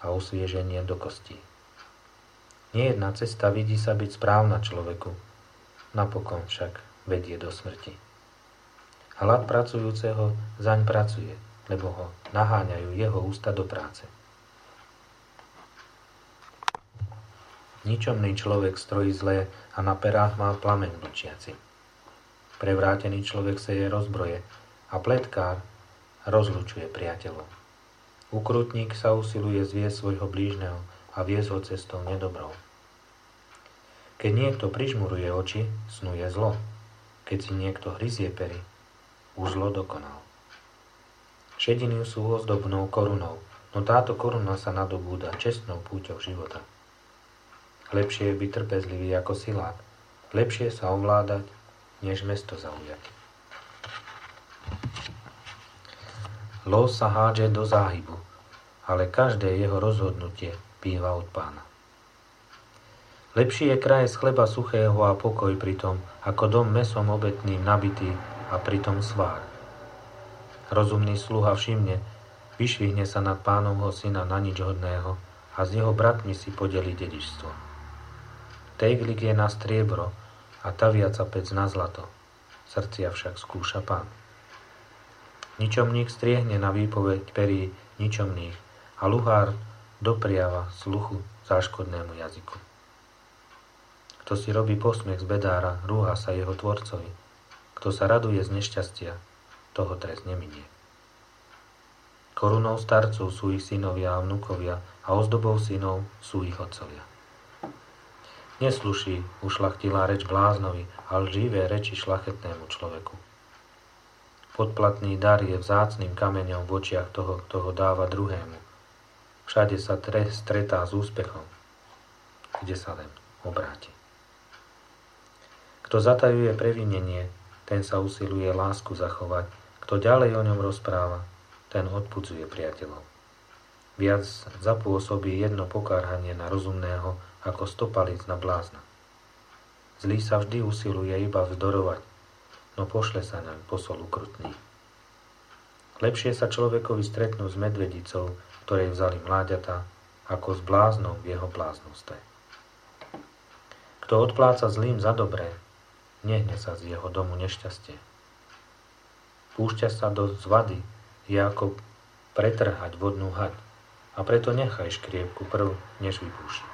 a osvieženie do kostí. Nejedná cesta vidí sa byť správna človeku, napokon však vedie do smrti. Hlad pracujúceho zaň pracuje, lebo ho naháňajú jeho ústa do práce. Ničomný človek strojí zlé a na perách má plameň blčiaci. Prevrátený človek seje rozbroje a pletkár rozlučuje priateľov. Ukrutník sa usiluje zviesť svojho blížneho a viesť ho cestou nedobrou. Keď niekto prižmuruje oči, snuje zlo. Keď si niekto hryzie pery, už zlo dokonal. Šediny sú ozdobnou korunou, no táto koruna sa nadobúda čestnou púťou života. Lepšie je byť trpezlivý ako silák, lepšie sa ovládať, než mesto zaujať. Los sa hádže do záhybu, ale každé jeho rozhodnutie býva od Pána. Lepší je kraj z chleba suchého a pokoj pritom, ako dom mesom obetným nabitý a pritom svár. Rozumný sluha všimne, vyšvihne sa nad Pánovho syna na nič hodného a s jeho bratmi si podeli dedičstvo. Tejglik je na striebro a taviaca pec na zlato, srdcia však skúša Pán. Ničomník striehne na výpoveď perí ničomných a luhár dopriava sluchu záškodnému jazyku. Kto si robí posmiech z bedára, rúha sa jeho tvorcovi. Kto sa raduje z nešťastia, toho trest neminie. Korunou starcov sú ich synovia a vnukovia a ozdobou synov sú ich otcovia. Nesluší ušlachtilá reč bláznovi, ale živé reči šlachetnému človeku. Podplatný dar je vzácnym kameňom v očiach toho, kto ho dáva druhému. Všade sa stretá s úspechom, kde sa len obráti. Kto zatajuje previnenie, ten sa usiluje lásku zachovať. Kto ďalej o ňom rozpráva, ten odpudzuje priateľov. Viac zapôsobí jedno pokárhanie na rozumného, ako 100 palíc na blázna. Zlý sa vždy usiluje iba vzdorovať, no pošle sa naň posol ukrutný. Lepšie sa človekovi stretnú s medvedicou, ktorej vzali mláďatá, ako s bláznom v jeho bláznoste. Kto odpláca zlým za dobré, nehne sa z jeho domu nešťastie. Púšťa sa do zvady je ako pretrhať vodnú haď a preto nechaj škriepku prv, než vypúši.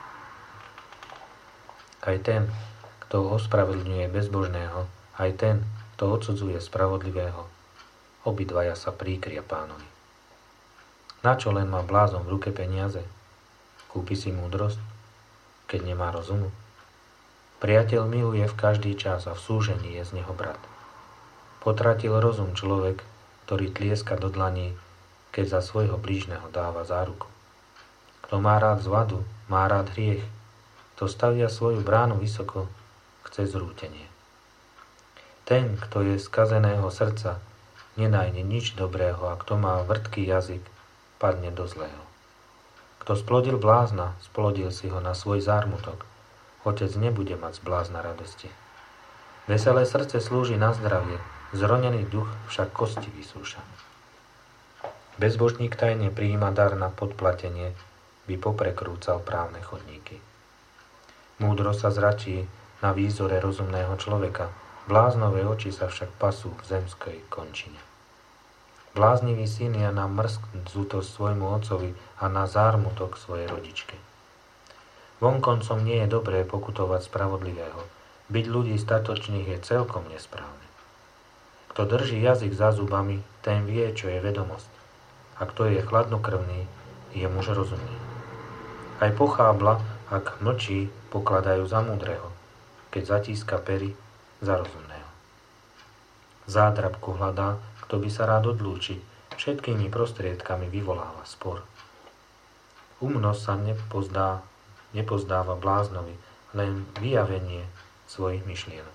Aj ten, kto ospravedlňuje bezbožného, aj ten, kto odsudzuje spravodlivého, obidvaja sa príkria Pánovi. Na čo len má blázon v ruke peniaze? Kúpi si múdrosť, keď nemá rozumu? Priateľ miluje v každý čas a v súžení je z neho brat. Potratil rozum človek, ktorý tlieska do dlaní, keď za svojho blížneho dáva záruku. Kto má rád zvadu, má rád hriech. Kto stavia svoju bránu vysoko, chce zrútenie. Ten, kto je skazeného srdca, nenájde nič dobrého a kto má vrtký jazyk, padne do zlého. Kto splodil blázna, splodil si ho na svoj zármutok. Otec nebude mať z blázna radosti. Veselé srdce slúži na zdravie, zronený duch však kosti vysúša. Bezbožník tajne prijíma dar na podplatenie, by poprekrúcal právne chodníky. Múdro sa zračí na výzore rozumného človeka, bláznové oči sa však pasú v zemskej končine. Bláznivý syn je na mrzknutosť svojmu otcovi a na zármutok svojej rodičke. Vonkoncom nie je dobré pokutovať spravodlivého. Byť ľudí statočných je celkom nesprávne. Kto drží jazyk za zubami, ten vie, čo je vedomosť. A kto je chladnokrvný, je muž rozumný. Aj pochábla, ak mlčí, pokladajú za múdreho, keď zatíska pery za rozumného. Zádrabku hľadá, kto by sa rád odlúčiť, všetkými prostriedkami vyvoláva spor. Umnosť sa nepozdáva bláznovi, len vyjavenie svojich myšlienok.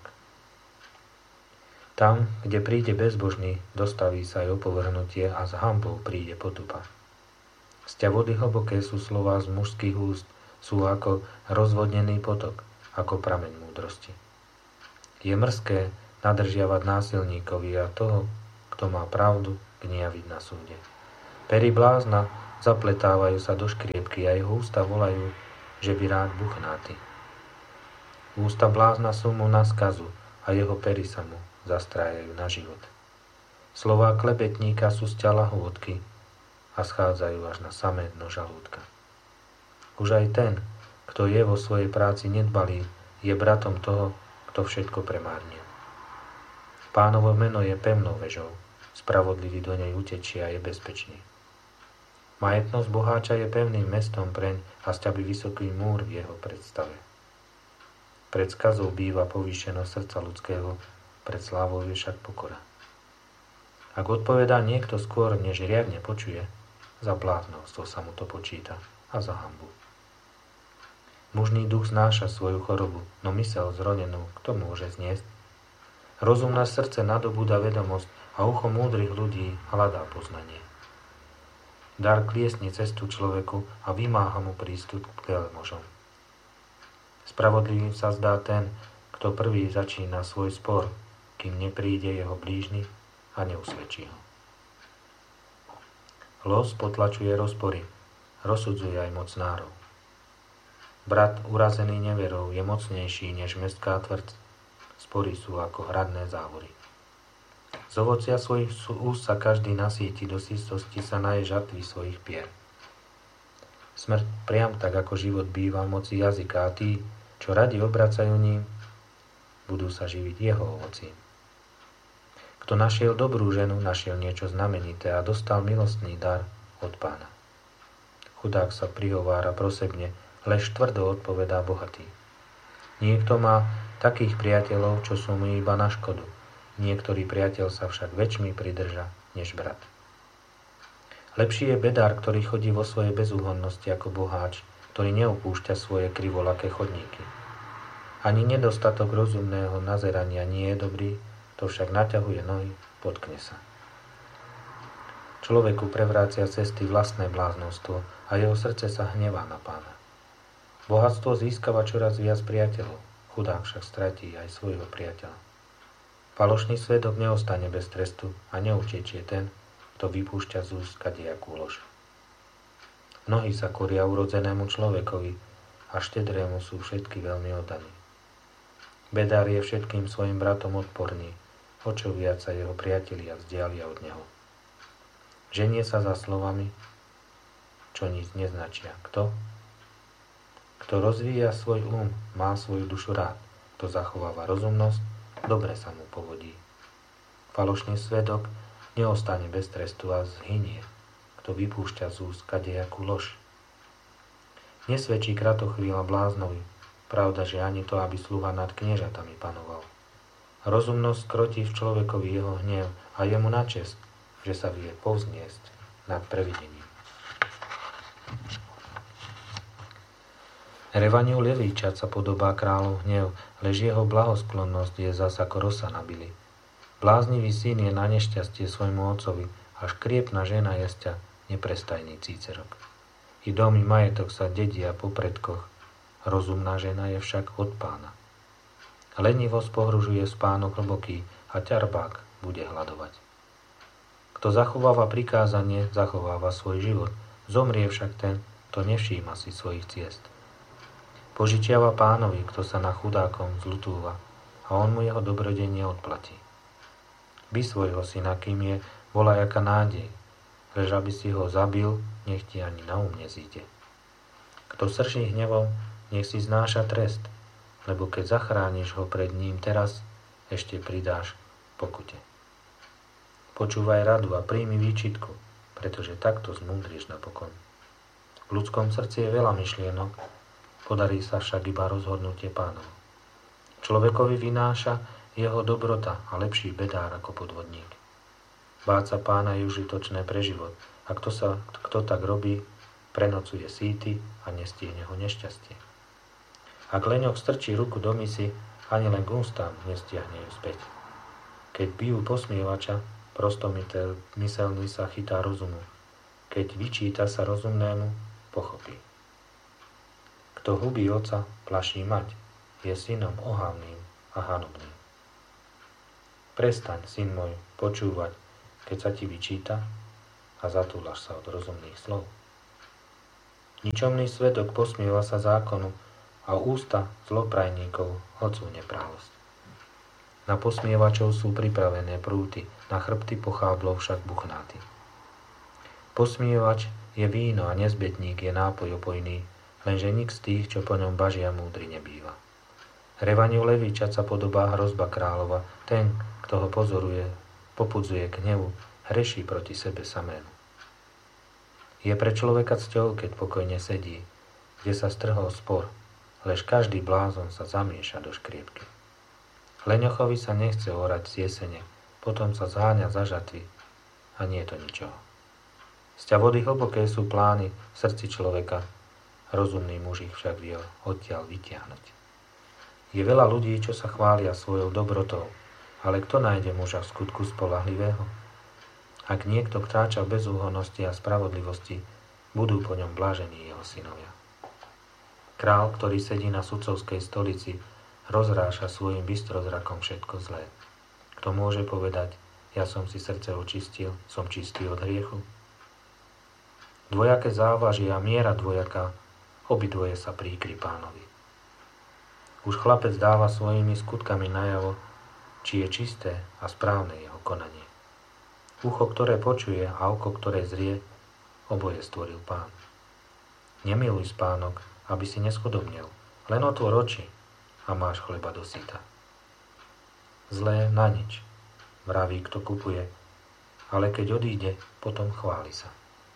Tam, kde príde bezbožný, dostaví sa aj opovrhnutie a s hanbou príde potupa. Sťa vody hlboké sú slová z mužských úst, sú ako rozvodnený potok, ako prameň múdrosti. Je mrzké nadržiavať násilníkovi a toho, kto má pravdu, gnieviť na súde. Pery blázna zapletávajú sa do škriepky a jeho ústa volajú, že by rád buchnáty. Ústa blázna sú mu na skazu a jeho pery sa mu zastrájajú na život. Slová klebetníka sú z ťa lahôdky a schádzajú až na samé dno žalúdka. Už aj ten, kto je vo svojej práci nedbalý, je bratom toho, kto všetko premárnil. Pánovo meno je pevnou vežou, spravodlivý do nej utečie a je bezpečný. Majetnosť boháča je pevným mestom preň a sťabi vysoký múr v jeho predstave. Pred skazou býva povýšenosť srdca ľudského, pred slávou je však pokora. Ak odpovedá niekto skôr, než riadne počuje, za bláznostvo sa mu to počíta a za hanbu. Mužný duch znáša svoju chorobu, no myseľ zronenú kto môže zniesť? Rozumné srdce nadobúda vedomosť a ucho múdrych ľudí hľadá poznanie. Dar kliesni cestu človeku a vymáha mu prístup k veľmožom. Spravodlivým sa zdá ten, kto prvý začína svoj spor, kým nepríde jeho blížny a neusvedčí ho. Los potlačuje rozpory, rozsudzuje aj mocnárov. Brat urazený neverou je mocnejší než mestská tvrd. Spory sú ako hradné závory. Z ovocia svojich úst sa každý nasíti, do sístosti sa naje žatvy svojich pier. Smrť priam tak ako život býva v moci jazyka a tí, čo radi obracajú ním, budú sa živiť jeho ovocím. Kto našiel dobrú ženu, našiel niečo znamenité a dostal milostný dar od Pána. Chudák sa prihovára prosebne, lež tvrdo odpovedá bohatý. Niekto má takých priateľov, čo sú mu iba na škodu. Niektorý priateľ sa však väčšmi pridrža, než brat. Lepší je bedár, ktorý chodí vo svojej bezúhonnosti ako boháč, ktorý neopúšťa svoje krivolaké chodníky. Ani nedostatok rozumného nazerania nie je dobrý, to však naťahuje nohy, potkne sa. Človeku prevrácia cesty vlastné bláznostvo a jeho srdce sa hnevá na Pána. Bohatstvo získava čoraz viac priateľov, chudák však stratí aj svojho priateľa. Falošný svedok neostane bez trestu a neutečie ten, kto vypúšťa z úst kadejakú lož. Mnohí sa koria urodzenému človekovi a štedrému sú všetky veľmi oddaní. Bedár je všetkým svojim bratom odporný, o čo viac sa jeho priatelia vzdialia od neho. Ženie sa za slovami, čo nic neznačia. Kto? Kto rozvíja svoj má svoju dušu rád. Kto zachováva rozumnosť, dobre sa mu povodí. Falošný svedok neostane bez trestu a zhynie, kto vypúšťa z úst kadejakú lož. Nesvedčí kratochvíľa bláznovi, pravda, že ani to, aby sluha nad kniežatami panoval. Rozumnosť krotí v človekovi jeho hnev a je mu na česť, že sa vie povzniesť nad previdením. Revaniu Levíčat sa podobá kráľov hnev, lež jeho blahosklonnosť je zas ako rosa na bili. Bláznivý syn je na nešťastie svojmu otcovi a škriepna žena jesťa neprestajný cícerok. I dom i majetok sa dedia po predkoch, rozumná žena je však od Pána. Lenivosť pohružuje spánok hlboký a ťarbák bude hladovať. Kto zachováva prikázanie, zachováva svoj život, zomrie však ten, kto nevšíma si svojich ciest. Požičiava Pánovi, kto sa na chudákom zľutúva a on mu jeho dobrodenie odplatí. By svojho syna, kým je volajaká nádej, lež aby si ho zabil, nech ti ani na nezíde. Kto srší hnevom, nech si znáša trest, lebo keď zachrániš ho pred ním teraz, ešte pridáš pokute. Počúvaj radu a príjmi výčitku, pretože takto zmúdriš napokon. V ľudskom srdci je veľa myšlienok, podarí sa však iba rozhodnutie Pánovo. Človekovi vynáša jeho dobrota a lepší bedár ako podvodník. Báť sa Pána je užitočné pre život a kto tak robí, prenocuje síty a nestihne ho nešťastie. Ak leňok strčí ruku do misy, ani len k ústám nestiahne ju späť. Keď bijú posmievača, prostomyselný sa chytá rozumu. Keď vyčíta sa rozumnému, pochopí. Kto hubí otca, plaší mať, je synom ohavným a hanobným. Prestaň, syn môj, počúvať, keď sa ti vyčíta a zatúlaš sa od rozumných slov. Ničomný svedok posmieva sa zákonu a ústa zloprajníkov hodzú neprávosť. Na posmievačov sú pripravené prúty, na chrbty pocháblov však buchnáty. Posmievač je víno a nezbedník je nápoj opojný, lenže nik z tých, čo po ňom bažia, múdry nebýva. Revaniu levíča sa podobá hrozba kráľova, ten, kto ho pozoruje, popudzuje k hnevu, hreší proti sebe samému. Je pre človeka cťou, keď pokojne sedí, kde sa strhol spor, lež každý blázon sa zamieša do škriepky. Leňochovi sa nechce orať z jesene, potom sa zháňa za žatvy a nie je to ničoho. Sťa vody hlboké sú plány v srdci človeka, rozumný muž ich však vie odtiaľ vytiahnuť. Je veľa ľudí, čo sa chvália svojou dobrotou, ale kto nájde muža v skutku spoľahlivého? Ak niekto kráča v bezúhonnosti a spravodlivosti, budú po ňom blážení jeho synovia. Král, ktorý sedí na sudcovskej stolici, rozráša svojim bystrozrakom všetko zlé. Kto môže povedať, ja som si srdce očistil, som čistý od hriechu? Dvojaké závažie a miera dvojaká, obidvoje sa príkri Pánovi. Už chlapec dáva svojimi skutkami najavo, či je čisté a správne jeho konanie. Ucho, ktoré počuje a oko, ktoré zrie, oboje stvoril Pán. Nemiluj spánok, aby si neschudobnel, len otvor oči a máš chleba dosyta. Zlé na nič, vraví, kto kupuje, ale keď odíde, potom chváli sa.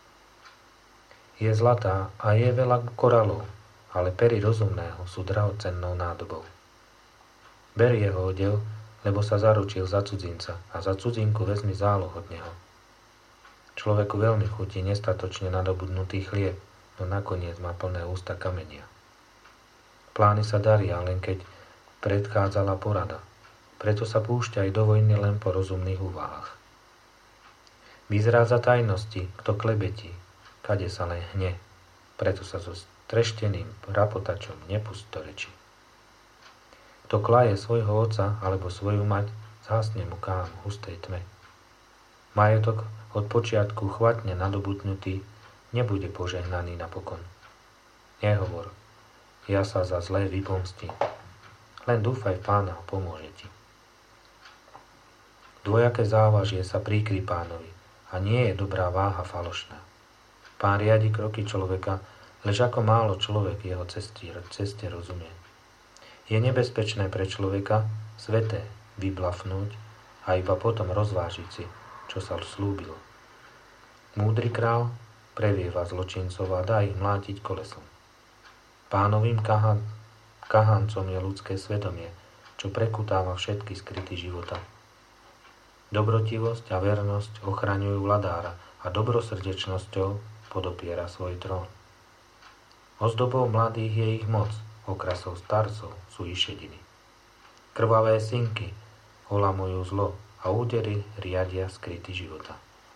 Je zlatá a je veľa koralov, ale pery rozumného sú drahocennou nádobou. Ber jeho odev, lebo sa zaručil za cudzinca a za cudzinku vezmi záloh od neho. Človeku veľmi chutí nestatočne nadobudnutý chlieb, no nakoniec má plné ústa kamenia. Plány sa daria, len keď predchádzala porada, preto sa púšťa aj do vojny len po rozumných úvahách. Vyzrádza tajnosti, kto klebetí, kade sa len hne, preto sa so strešteným rapotačom nepust do reči. Kto klaje svojho otca alebo svoju mať, zhasne mu kám v hustej tme. Majetok od počiatku chvatne nadobudnutý nebude požehnaný napokon. Nehovor, ja sa za zlé vypomstím. Len dúfaj v Pána, pomôže ti. Dvojaké závažie sa príkri Pánovi a nie je dobrá váha falošná. Pán riadi kroky človeka, lež ako málo človek jeho ceste rozumie. Je nebezpečné pre človeka sveté vyblafnúť a iba potom rozvážiť si, čo sa slúbilo. Múdry král previeva zločincov a dá ich mlátiť kolesom. Pánovým kahancom je ľudské svedomie, čo prekutáva všetky skryty života. Dobrotivosť a vernosť ochraňujú vladára a dobrosrdečnosťou podopiera svoj trón. Ozdobou mladých je ich moc, okrasou starcov sú ich šediny. Krvavé synky olamujú zlo a údery riadia skryty života.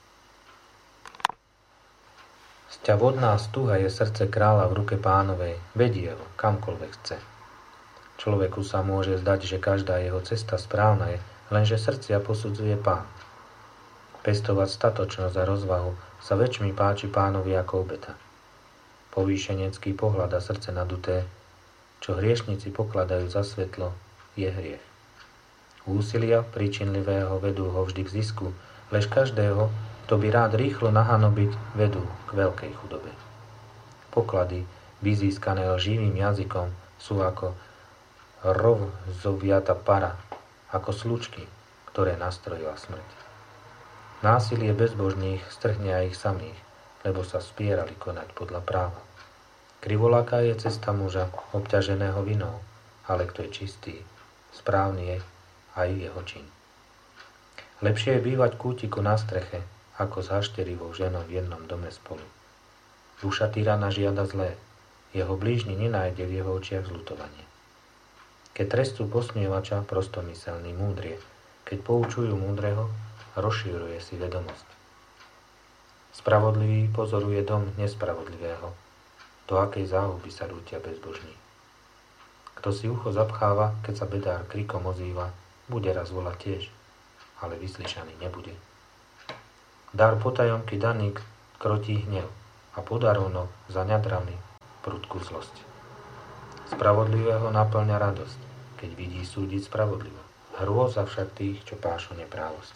Sťa vodná stuha je srdce kráľa v ruke Pánovej, vedie ho kamkoľvek chce. Človeku sa môže zdať, že každá jeho cesta správna je, lenže srdcia posudzuje Pán. Pestovať statočnosť a rozvahu sa väčšmi páči Pánovi ako obeta. Povýšenecký pohľad a srdce naduté, čo hriešnici pokladajú za svetlo, je hriech. Úsilia príčinlivého vedú ho vždy k zisku, lež každého, kto by rád rýchlo nahanobiť, vedú k veľkej chudobe. Poklady, vyzískané živým jazykom, sú ako rov zoviata para, ako slučky, ktoré nastrojila smrť. Násilie bezbožných strhne aj ich samých, lebo sa spierali konať podľa práva. Krivolaká je cesta muža, obťaženého vinou, ale kto je čistý, správny je aj jeho čin. Lepšie je bývať kútiku na streche, ako s hašterivou ženou v jednom dome spolu. Duša tyrana žiada zlé, jeho blížny nenájde v jeho očiach zľutovanie. Keď trestú posmievača, prostomyselný múdrie, keď poučujú múdreho, rozšíruje si vedomosť. Spravodlivý pozoruje dom nespravodlivého, do akej záhuby sa rútia bezbožní. Kto si ucho zapcháva, keď sa bedár krikom ozýva, bude raz volať tiež, ale vyslyšaný nebude. Dar potajomky daný krotí hnev, a podarovno za ňadrami prudkú zlosť. Spravodlivého naplňa radosť, keď vidí súdiť spravodlivo. Hrôza však tých, čo pášu neprávosť.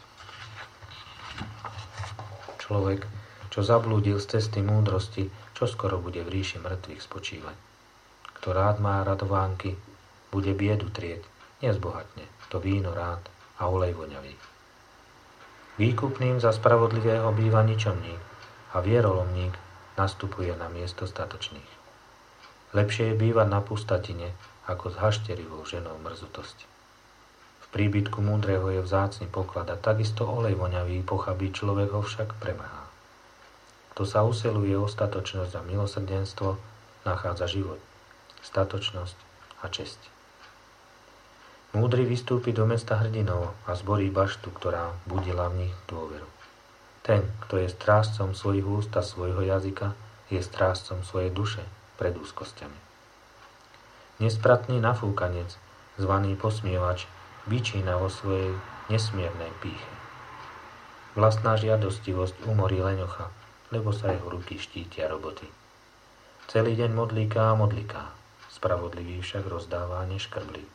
Človek, čo zablúdil z cesty múdrosti, čo skoro bude v ríši mŕtvych spočívať. Kto rád má radovánky, bude biedu trieť, nezbohatne, to víno rád a olej voňavý. Výkupným za spravodlivého býva ničomník a vierolomník nastupuje na miesto statočných. Lepšie je bývať na pustatine, ako s hašterivou ženou mrzutosť. V príbytku múdreho je vzácny poklad a takisto olej voňavý pochabý človek ho však premrhá. Kto sa usiluje o statočnosť a milosrdenstvo, nachádza život, statočnosť a česť. Múdry vystúpi do mesta hrdinov a zborí baštu, ktorá budila v nich dôveru. Ten, kto je strážcom svojich úst a svojho jazyka, je strážcom svojej duše pred úzkosťami. Nespratný nafúkanec, zvaný posmievač, vyčína vo svojej nesmiernej pýche. Vlastná žiadostivosť umorí leňocha, lebo sa jeho ruky štítia roboty. Celý deň modlíká a modlíká, spravodlivý však rozdáva a neškrblí.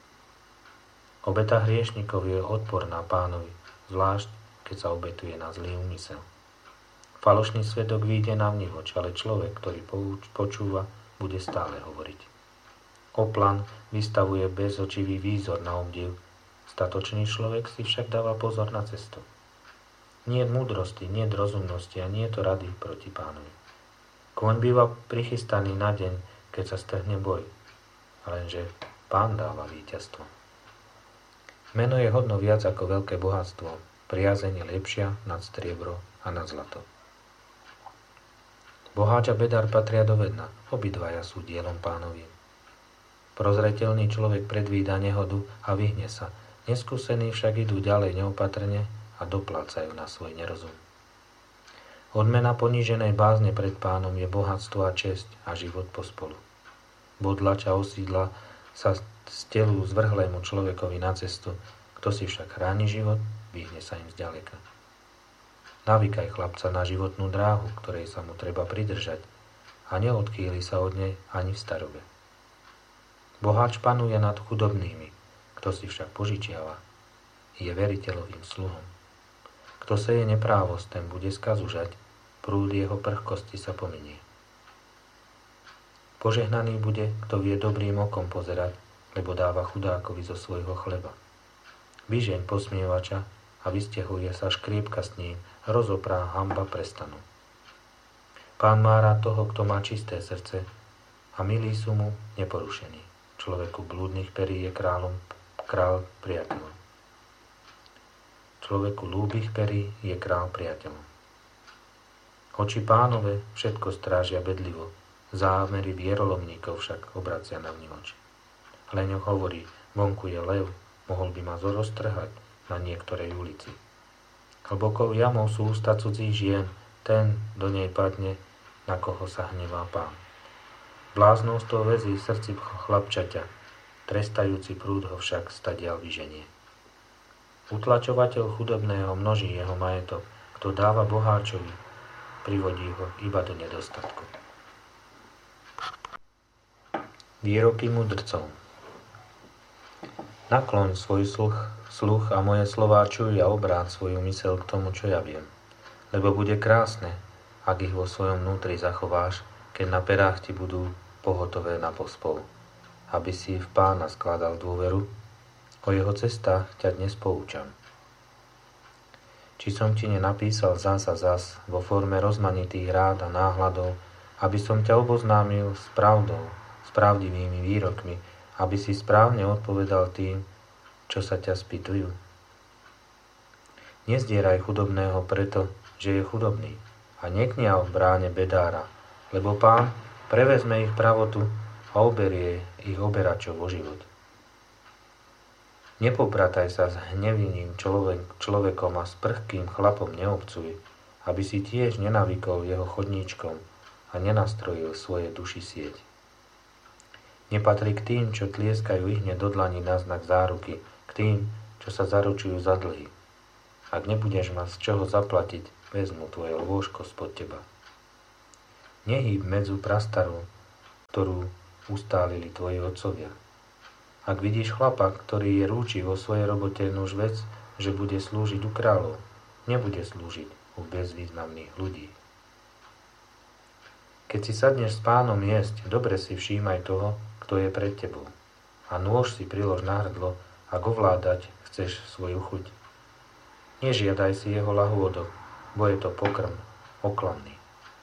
Obeta hriešnikov je odporná Pánovi, zvlášť keď sa obetuje na zlý úmysel. Falošný svedok vyjde na vnívoč, ale človek, ktorý počúva, bude stále hovoriť. Oplan vystavuje bezočivý výzor na obdiv, statočný človek si však dáva pozor na cestu. Nie je múdrosti, nie je rozumnosti a nie je to rady proti Pánovi. Kôň býva prichystaný na deň, keď sa strhne boj, lenže Pán dáva víťazstvo. Meno je hodno viac ako veľké bohatstvo, priazeň je lepšia nad striebro a nad zlato. Boháč a bedár patria do vedna, obidvaja sú dielom Pánovým. Prozreteľný človek predvída nehodu a vyhne sa, neskúsení však idú ďalej neopatrne a doplácajú na svoj nerozum. Odmena poníženej bázne pred Pánom je bohatstvo a česť a život pospolu. Bodlač a osídla sa z telu zvrhlému človekovi na cestu, kto si však chráni život, vyhne sa im zďaleka. Navykaj chlapca na životnú dráhu, ktorej sa mu treba pridržať a neodchýli sa od nej ani v starobe. Boháč panuje nad chudobnými, kto si však požičiava, je veriteľovým sluhom. Kto seje neprávosť, ten bude skazu žať, prúd jeho prchkosti sa pominie. Požehnaný bude, kto vie dobrým okom pozerať, lebo dáva chudákovi zo svojho chleba. Vyžeň posmievača a vystehuje sa škriepka s ním, rozoprá hanba prestanú. Pán má rád toho, kto má čisté srdce a milí sú mu neporušení. Človeku blúdnych perí je král priateľom. Človeku lúbých perí je král priateľom. Oči Pánove všetko strážia bedlivo, zámery vierolomníkov však obracia na vnívoč. Leňo hovorí, vonku je lev, mohol by ma roztrhať na niektorej ulici. Hlbokou jamou sú ústa cudzích žien, ten do nej padne, na koho sa hnevá Pán. Bláznostvo väzí v srdci chlapčaťa, trestajúci prúd ho však stadiaľ vyženie. Utlačovateľ chudobného množí jeho majetok, kto dáva boháčovi, privodí ho iba do nedostatku. Výroky mudrcov. Nakloň svoj sluch a moje slová čuj a obráť svoju myseľ k tomu, čo ja viem. Lebo bude krásne, ak ich vo svojom vnútri zachováš, keď na perách ti budú pohotové na pospol. Aby si v Pána skladal dôveru, o jeho cestách ťa dnes poučam. Či som ti nenapísal zas a zas vo forme rozmanitých rád a náhľadov, aby som ťa oboznámil s pravdou, s pravdivými výrokmi, aby si správne odpovedal tým, čo sa ťa spýtujú. Nezdieraj chudobného preto, že je chudobný, a nekňav v bráne bedára, lebo Pán prevezme ich pravotu a oberie ich oberačov o život. Nepoprataj sa s hneviným človekom a s prchkým chlapom neobcuj, aby si tiež nenavykol jeho chodníčkom a nenastrojil svoje duši sieť. Nepatrí k tým, čo tlieskajú ihne do dlani na znak záruky, k tým, čo sa zaručujú za dlhy. Ak nebudeš mať z čoho zaplatiť, vezmu tvoje lôžko spod teba. Nehýb medzu prastarú, ktorú ustálili tvoji otcovia. Ak vidíš chlapa, ktorý je rúči vo svojej robote, nuž vec, že bude slúžiť u kráľov, nebude slúžiť u bezvýznamných ľudí. Keď si sadneš s pánom jesť, dobre si všímaj toho, kto je pred tebou. A nôž si prilož na hrdlo, ak ovládať chceš svoju chuť. Nežiadaj si jeho lahôdok, bo je to pokrm oklamný.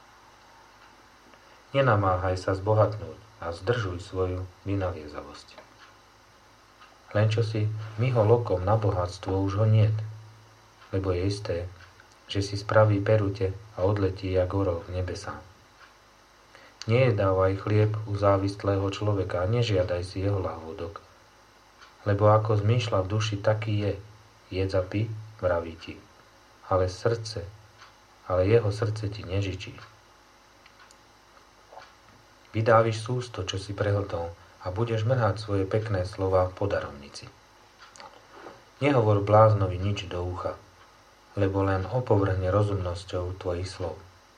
Nenamáhaj sa zbohatnúť a zdržuj svoju vynaliezavosť. Len čo si myhol okom na bohatstvo, už ho niet, lebo je isté, že si spraví perute a odletí jak orol v nebesám. Nejedávaj chlieb u závislého človeka a nežiadaj si jeho lahôdok, lebo ako zmýšľa v duši, taký je. Jedz a pí, vraví ti, ale jeho srdce ti nežičí. Vydáviš z úst to, čo si prehltol, a budeš mrhať svoje pekné slova po darovnici. Nehovor bláznovi nič do ucha, lebo len opovrhne rozumnosťou tvojich slov.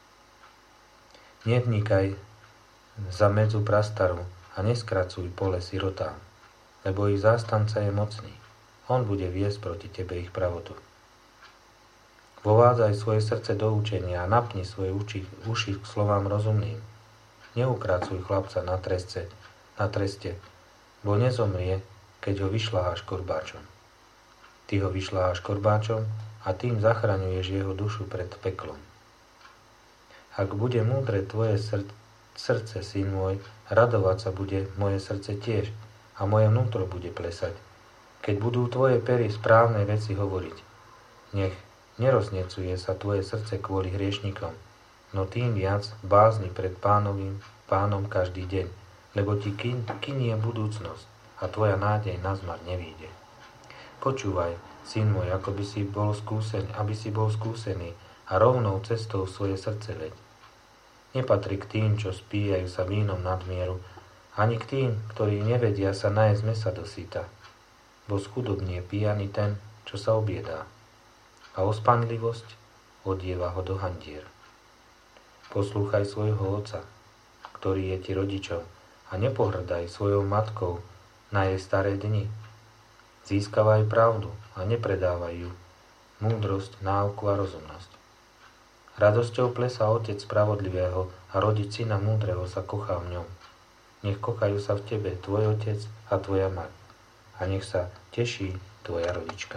Nevnikaj za medzu prastaru a neskracuj pole sirotám, lebo ich zástanca je mocný. On bude viesť proti tebe ich pravotu. Vovádzaj svoje srdce do učenia a napni svoje uši k slovám rozumným. Neukracuj chlapca na treste, bo nezomrie, keď ho vyšľaháš korbáčom. Ty ho vyšľaháš korbáčom a tým zachraňuješ jeho dušu pred peklom. Ak bude múdre tvoje srdce, syn môj, radovať sa bude moje srdce tiež a moje vnútro bude plesať, keď budú tvoje pery správne veci hovoriť. Nech nerozniecuje sa tvoje srdce kvôli hriešnikom, no tým viac bázni pred pánom každý deň, lebo ti kynie budúcnosť a tvoja nádej na zmar nevíde. Počúvaj, syn môj, aby si bol skúsený a rovnou cestou svoje srdce veď. Nepatrí k tým, čo spíjajú sa vínom nadmieru, ani k tým, ktorí nevedia sa nájsť mesa do syta, bo schudobnie pijaný ten, čo sa objedá, a ospanlivosť odieva ho do handier. Poslúchaj svojho otca, ktorý je ti rodičom, a nepohrdaj svojou matkou na jej staré dni. Získavaj pravdu a nepredávaj ju, múdrosť, náuku a rozumnosť. Radosťou plesá otec spravodlivého a rodič syna múdreho sa kochá v ňom. Nech kochajú sa v tebe tvoj otec a tvoja mať, a nech sa teší tvoja rodička.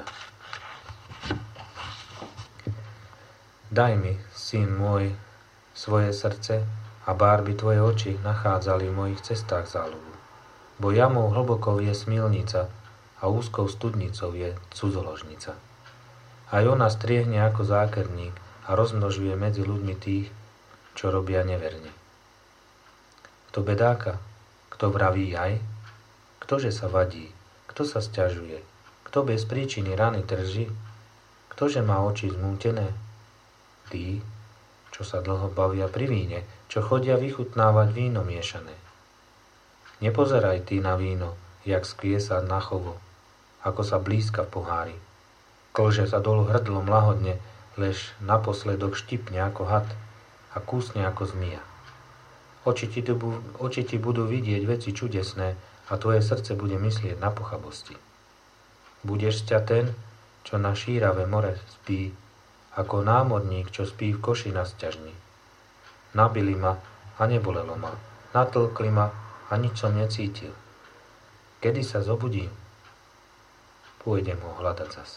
Daj mi, syn môj, svoje srdce, a bár by tvoje oči nachádzali v mojich cestách záľubu. Bo jamou hlbokou je smilnica a úzkou studnicou je cudzoložnica. Aj ona striehne ako zákerník a rozmnožuje medzi ľuďmi tých, čo robia neverne. Kto bedáka, kto vraví aj, ktože sa vadí, kto sa sťažuje, kto bez príčiny rany drží, ktože má oči zmútené, tí, čo sa dlho bavia pri víne, čo chodia vychutnávať víno miešané. Nepozeraj ty na víno, jak skviesa na chovo, ako sa blízka v pohári. Klže sa dolu hrdlom lahodne, lež naposledok štipne ako had a kúsne ako zmija. Oči ti budú vidieť veci čudesné a tvoje srdce bude myslieť na pochabosti. Budeš ťa ten, čo na šíravé more spí, ako námorník, čo spí v koši na sťažni. Nabili ma a nebolelo ma, natlkli ma a nič som necítil. Kedy sa zobudím, pôjdem ho hľadať zas.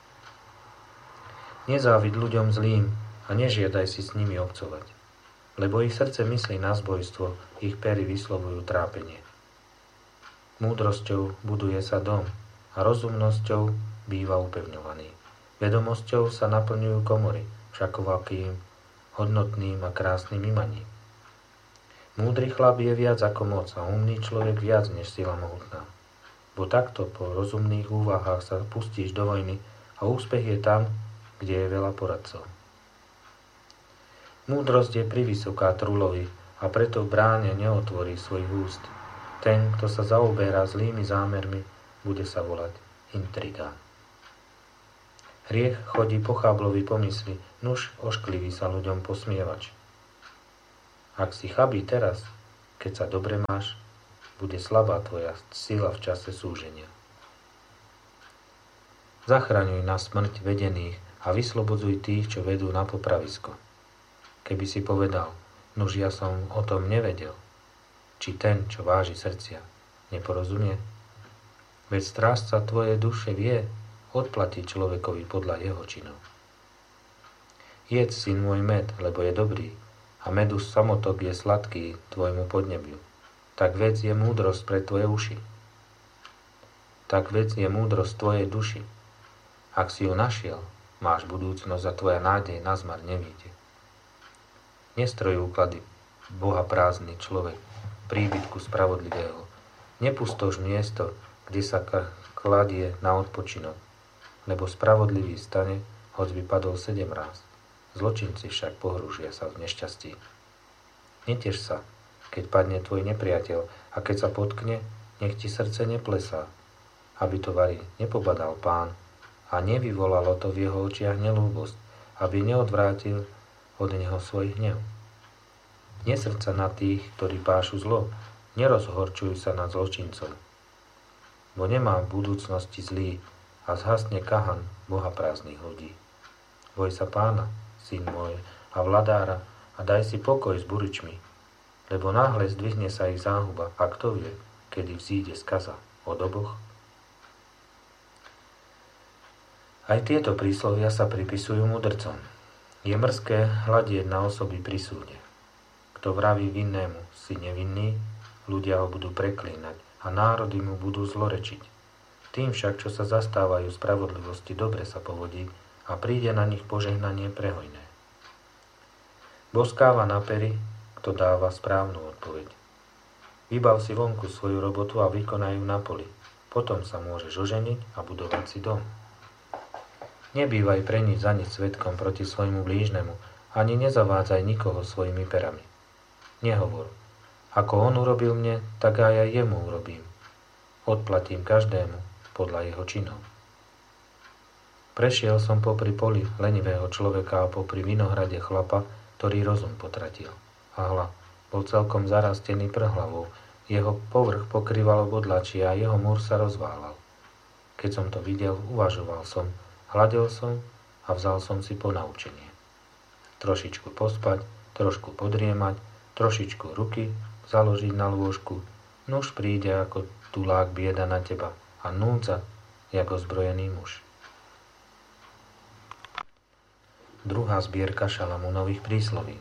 Nezávid ľuďom zlým a nežiadaj si s nimi obcovať, lebo ich srdce myslí na zbojstvo, ich pery vyslovujú trápenie. Múdrosťou buduje sa dom a rozumnosťou býva upevňovaný. Vedomosťou sa naplňujú komory, všakovakým, hodnotným a krásnym imaním. Múdry chlap je viac ako moc a umný človek viac než sila mohutná. Bo takto po rozumných úvahách sa pustíš do vojny a úspech je tam, kde je veľa poradcov. Múdrosť je privysoká trulovi a preto v bráne neotvorí svojich úst. Ten, kto sa zaoberá zlými zámermi, bude sa volať intrigán. Hriech chodí po cháblovi pomysli, nuž ošklivý sa ľuďom posmievač. Ak si chabý teraz, keď sa dobre máš, bude slabá tvoja sila v čase súženia. Zachraňuj na smrť vedených a vyslobodzuj tých, čo vedú na popravisko. Keby si povedal, nuž ja som o tom nevedel, či ten, čo váži srdcia, neporozumie? Veď strážca tvojej duše vie odplatiť človekovi podľa jeho činov. Jedz, syn môj, med, lebo je dobrý, a medus samotok je sladký tvojmu podnebiu. Tak vec je múdrosť pre tvoje uši. Tak vec je múdrosť tvojej duši. Ak si ju našiel, máš budúcnosť a tvoja nádej na zmar nevíde. Nestroj úklady Boha prázdny človek, príbytku spravodlivého. Nepustoš miesto, kde sa kladie na odpočinok, lebo spravodlivý stane, hoď by padol 7 ráz. Zločinci však pohrúžia sa v nešťastí. Neteš sa, keď padne tvoj nepriateľ, a keď sa potkne, nech ti srdce neplesá, aby to vari nepobadal Pán a nevyvolalo to v jeho očiach nelúbosť, aby neodvrátil od neho svoj hnev. Nesrdca na tých, ktorí pášu zlo, nerozhorčuj sa nad zločincom, bo nemá v budúcnosti zlý a zhasne kahan Boha prázdnych ľudí. Boj sa Pána, syn môj, a vladára, a daj si pokoj s buričmi, lebo náhle zdvihne sa ich záhuba, a kto vie, kedy vzíde skaza od oboch. Aj tieto príslovia sa pripisujú mudrcom. Je mrzké hľadieť na osoby pri súde. Kto vraví vinnému, si nevinný, ľudia ho budú preklínať a národy mu budú zlorečiť. Tým však, čo sa zastávajú spravodlivosti, dobre sa povodí a príde na nich požehnanie prehojné. Boskáva na pery, kto dáva správnu odpoveď. Vybav si vonku svoju robotu a vykonaj ju na poli. Potom sa môžeš oženiť a budovať si dom. Nebývaj pre nič za nič svedkom proti svojmu blížnemu, ani nezavádzaj nikoho svojimi perami. Nehovor, ako on urobil mne, tak aj jemu urobím. Odplatím každému podľa jeho činov. Prešiel som popri poli lenivého človeka a popri vinohrade chlapa, ktorý rozum potratil. A hľa, bol celkom zarastený prhlavou, jeho povrch pokrývalo bodlačie a jeho múr sa rozválal. Keď som to videl, uvažoval som, hľadel som a vzal som si ponaučenie. Trošičku pospať, trošku podriemať, trošičku ruky založiť na lôžku, nuž príde ako tulák bieda na teba a núdza, jak ozbrojený muž. Druhá zbierka Šalamúnových prísloví.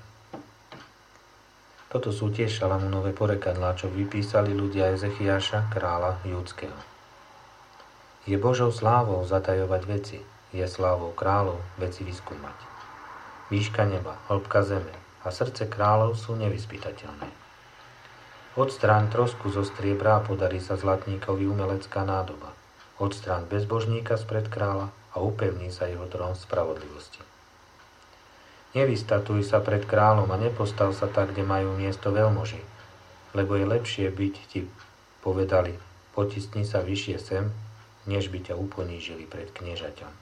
Toto sú tiež Šalamúnove porekadlá, čo vypísali ľudia Ezechiáša, kráľa júdskeho. Je Božou slávou zatajovať veci, je slávou kráľov veci vyskúmať. Výška neba, hĺbka zeme a srdce kráľov sú nevyspytateľné. Odstráň trosku zo striebra a podarí sa zlatníkovi umelecká nádoba. Odstráň bezbožníka spred kráľa a upevní sa jeho trón spravodlivosti. Nevystatuj sa pred kráľom a nepostav sa tak, kde majú miesto veľmoži, lebo je lepšie byť ti povedali, potisni sa vyššie sem, než by ťa uponížili pred kniežaťom.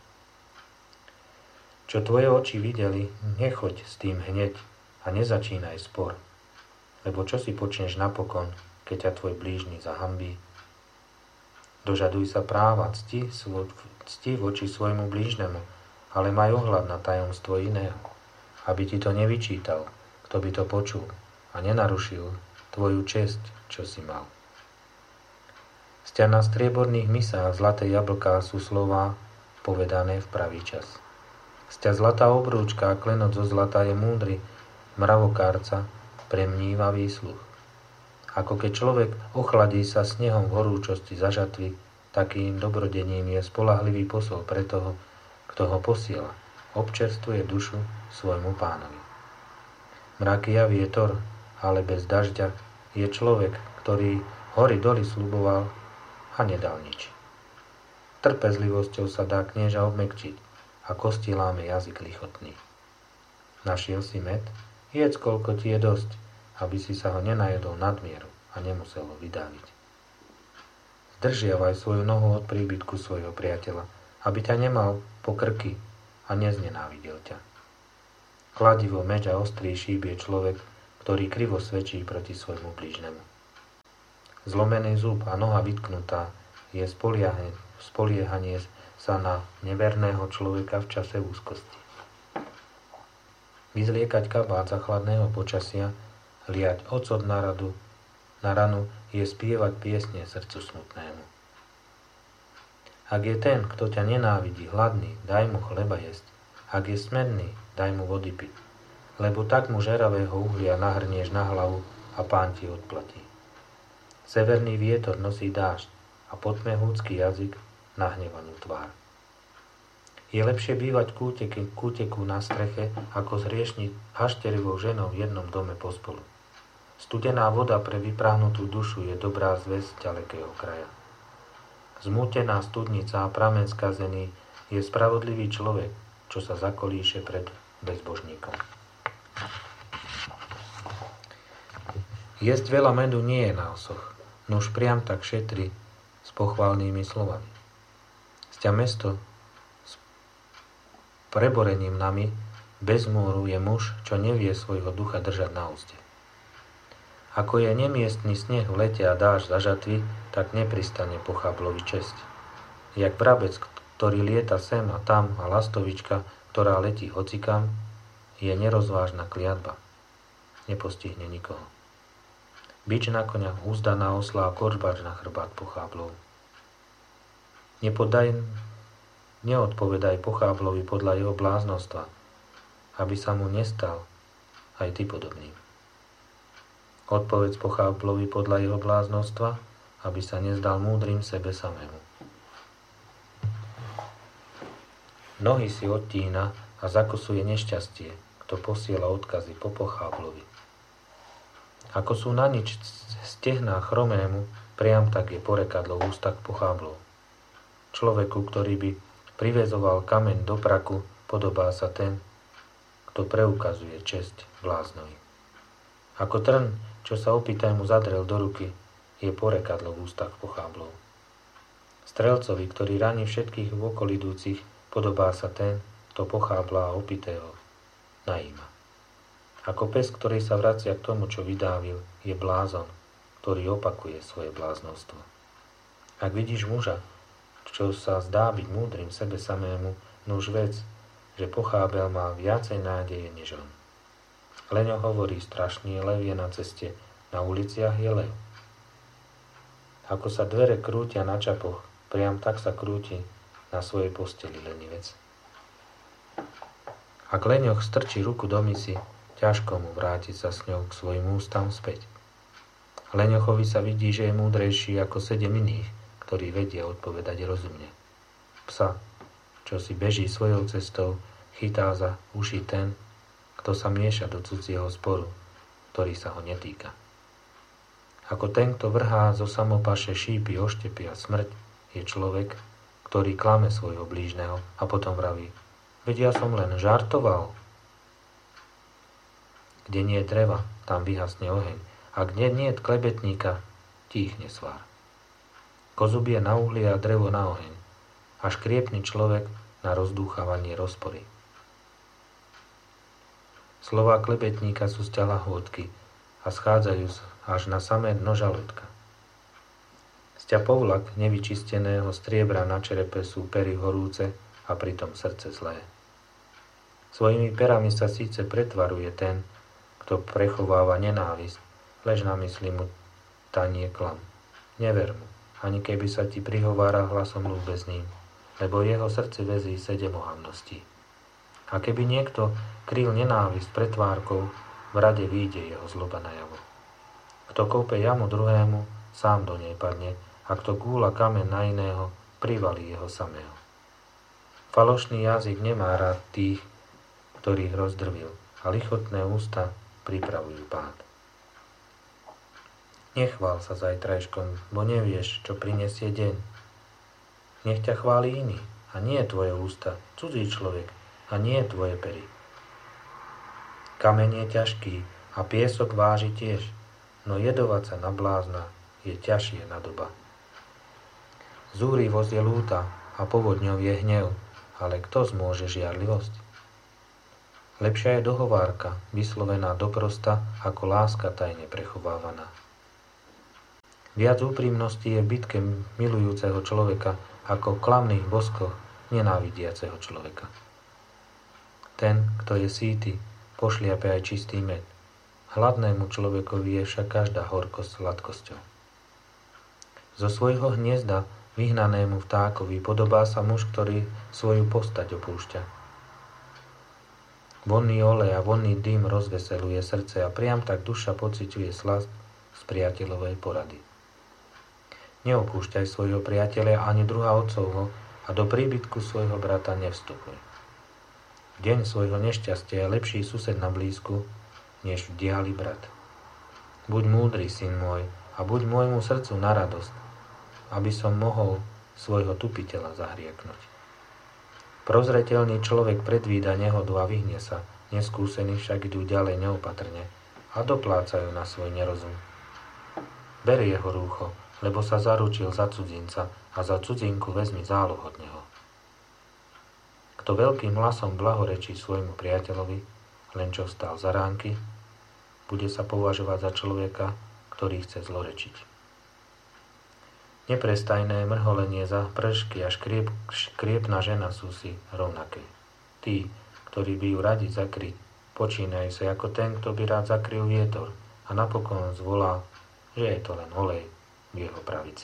Čo tvoje oči videli, nechoď s tým hneď a nezačínaj spor, lebo čo si počneš napokon, keď ťa tvoj blížny zahambí? Dožaduj sa práva, cti voči svojmu blížnemu, ale maj ohľad na tajomstvo iného, aby ti to nevyčítal, kto by to počul a nenarušil tvoju česť, čo si mal. Sťa na strieborných misách zlaté jablká sú slová povedané v pravý čas. Sťa zlatá obrúčka a klenot zo zlata je múdry mravokárca premníva výsluch. Ako keď človek ochladí sa snehom v horúčosti za žatvy, takým dobrodením je spoľahlivý posol pre toho, kto ho posiela. Občerstvuje dušu svojmu pánovi. Mrak je vietor, ale bez dažďa je človek, ktorý hory doly sľuboval a nedal nič. Trpezlivosťou sa dá knieža obmekčiť a kosti láme jazyk lichotný. Našiel si med? Jedz, koľko ti je dosť, aby si sa ho nenajedol nadmieru a nemusel ho vydáviť. Zdržiavaj svoju nohu od príbytku svojho priateľa, aby ťa nemal po krky a neznenávidel ťa. Kladivo, meč a ostrý šíp je človek, ktorý krivo svedčí proti svojmu blížnemu. Zlomený zub a noha vytknutá je spoliehanie sa na neverného človeka v čase úzkosti. Vyzliekať kabát za chladného počasia, liať ocot na ranu je spievať piesne srdcu smutnému. Ak je ten, kto ťa nenávidí, hladný, daj mu chleba jesť. Ak je smedný, daj mu vody piť. Lebo tak mu žeravého uhlia nahrnieš na hlavu a Pán ti odplatí. Severný vietor nosí dážď a potme húcky jazyk nahnevanú tvár. Je lepšie bývať kúteku na streche, ako zhriešniť hašterivou ženou v jednom dome pospolu. Studená voda pre vypráhnutú dušu je dobrá zväzť ďalekého kraja. Zmútená studnica a prameň skazený je spravodlivý človek, čo sa zakolíše pred bezbožníkom. Jesť veľa medu nie je na osoch, nuž priam tak šetri s pochválnymi slovami. Sťa mesto preborením nami, bez múru je muž, čo nevie svojho ducha držať na úste. Ako je nemiestný sneh v lete a dážď za žatvy, tak nepristane pochablovi česť. Jak vrabec, ktorý lieta sem a tam a lastovička, ktorá letí hocikam, je nerozvážna kliatba. Nepostihne nikoho. Bič na koňa, úzda na osla a kočbač na chrbát pocháblov. Neodpovedaj pocháblovi podľa jeho bláznostva, aby sa mu nestal aj ty podobným. Odpovedz pocháblovi podľa jeho bláznostva, aby sa nezdal múdrym sebe samému. Nohy si odtína a zakosuje nešťastie, kto posiela odkazy po pocháblovi. Ako sú na nič stehná chromému, priam tak je porekadlo v ústach pocháblov. Človeku, ktorý by privezoval kameň do praku, podobá sa ten, kto preukazuje česť bláznovi. Ako trn, čo sa opýtajmu zadrel do ruky, je porekadlo v ústach pocháblov. Strelcovi, ktorý raní všetkých v okolidúcich, podobá sa ten, kto pochábla a opitého najíma. Ako pes, ktorý sa vracia k tomu, čo vydávil, je blázon, ktorý opakuje svoje bláznostvo. Ak vidíš muža, čo sa zdá byť múdrym sebe samému, nuž vec, že pochábel má viacej nádeje než on. Leňo hovorí, strašný lev je na ceste, na uliciach je lev. Ako sa dvere krútia na čapoch, priam tak sa krúti na svojej posteli lenivec. Ak leňoch strčí ruku do misy, ťažko mu vrátiť sa s ňou k svojim ústam späť. Leňochovi sa vidí, že je múdrejší ako 7 iných, ktorí vedia odpovedať rozumne. Psa, čo si beží svojou cestou, chytá za uši ten, kto sa mieša do cudzieho sporu, ktorý sa ho netýka. Ako ten, kto vrhá zo samopaše šípy, oštepy a smrť, je človek, ktorý klame svojho blížneho a potom vraví: veď ja som len žartoval. Kde nie je dreva, tam vyhasne oheň, a kde nie je klebetníka, tíchne svár. Kozub je na uhlie a drevo na oheň, a škriepný človek na rozdúchávanie rozpory. Slová klebetníka sú z ťala hôdky a schádzajú až na samé dno žalúdka. Sťa povlak nevyčisteného striebra na čerepe sú pery horúce a pritom srdce zlé. Svojimi perami sa síce pretvaruje ten, kto prechováva nenávisť, lež na mysli mu tanie klam. Never mu, ani keby sa ti prihovára hlasom ľúbezným, lebo jeho srdce väzí 7 ohavností. A keby niekto kryl nenávisť pretvárkou, v rade vyjde jeho zloba najavo. Kto kope jamu druhému, sám do nej padne, a kto gúla kameň na iného, privalí jeho samého. Falošný jazyk nemá rád tých, ktorých rozdrvil, a lichotné ústa pripravujú pád. Nechvál sa zajtrajškom, bo nevieš, čo prinesie deň. Nech ťa chváli iný, a nie tvoje ústa, cudzí človek, a nie tvoje pery. Kameň je ťažký a piesok váži tiež, no jedovať sa na blázna je ťažšie na doba. Zúrivosť je lúta a povodňou je hnev, ale kto zmôže žiarlivosť? Lepšia je dohovárka, vyslovená doprosta, ako láska tajne prechovávaná. Viac úprimnosti je v bitke milujúceho človeka, ako v klamných boskoch nenávidiaceho človeka. Ten, kto je sýty, pošliape aj čistý med. Hladnému človekovi je však každá horkosť sladkosťou. Zo svojho hniezda vyhnanému vtákovi podobá sa muž, ktorý svoju postať opúšťa. Vonný olej a vonný dym rozveseluje srdce a priam tak duša pociťuje slasť z priateľovej porady. Neopúšťaj svojho priateľa ani druha otcovho a do príbytku svojho brata nevstupuj. V deň svojho nešťastia je lepší sused na blízku, než v diali brat. Buď múdry, syn môj, a buď môjmu srdcu na radosť, aby som mohol svojho tupiteľa zahrieknúť. Prozreteľný človek predvída nehodu a vyhne sa, neskúsení však idú ďalej neopatrne a doplácajú na svoj nerozum. Ber jeho rúcho, lebo sa zaručil za cudzinca a za cudzinku vezmi záloh od neho. Kto veľkým hlasom blahorečí svojmu priateľovi, len čo vstal za ránky, bude sa považovať za človeka, ktorý chce zlorečiť. Neprestajné mrholenie za pršky a škriepná žena sú si rovnaké. Tí, ktorí by ju radi zakryť, počínajú sa ako ten, kto by rád zakryl vietor a napokon zvolá, že je to len olej v jeho pravici.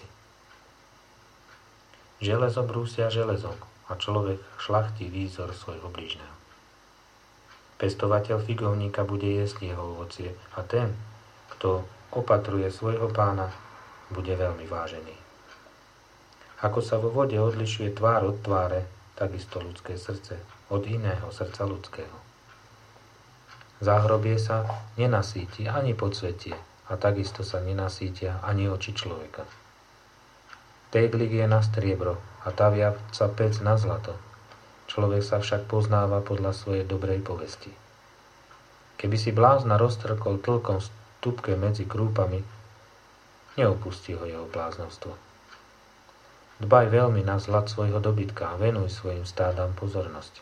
Železo brúsia železom a človek šlachtí výzor svojho blížneho. Pestovateľ figovníka bude jesť jeho ovocie a ten, kto opatruje svojho pána, bude veľmi vážený. Ako sa vo vode odlišuje tvár od tváre, takisto ľudské srdce od iného srdca ľudského. Záhrobie sa nenasíti ani podsvetie a takisto sa nenasítia ani oči človeka. Téglik je na striebro a taviaca pec na zlato. Človek sa však poznáva podľa svojej dobrej povesti. Keby si blázna roztrkol tlkom v stupke medzi krúpami, neopustí ho jeho bláznovstvo. Dbaj veľmi na zlat svojho dobytka a venuj svojim stádam pozornosť.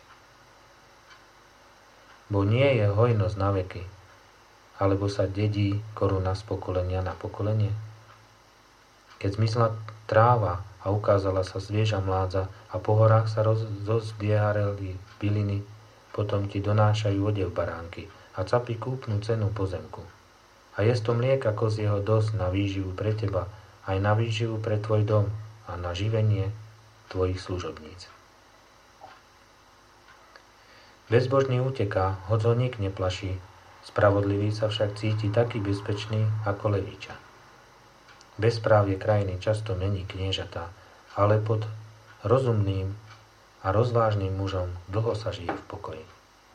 Bo nie je hojnosť na veky, alebo sa dedí koruna z pokolenia na pokolenie. Keď zmizla tráva a ukázala sa svieža mládza a po horách sa rozbiehareli byliny, potom ti donášajú odev baránky a capy kúpnu cenu pozemku. A je to mlieka kozieho dosť na výživu pre teba, aj na výživu pre tvoj dom a na živenie tvojich služobníc. Bezbožný uteká, hoď ho nik neplaší, spravodlivý sa však cíti taký bezpečný ako levíča. Bezprávie krajiny často mení kniežatá, ale pod rozumným a rozvážnym mužom dlho sa žije v pokoji.